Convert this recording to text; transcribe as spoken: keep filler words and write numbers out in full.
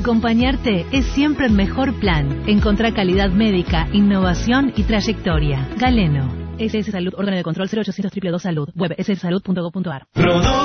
Acompañarte es siempre el mejor plan. Encontrá calidad médica, innovación y trayectoria. Galeno. S S Salud, órgano de control cero ochocientos dos dos dos Salud. Web s s salud punto gov punto ar.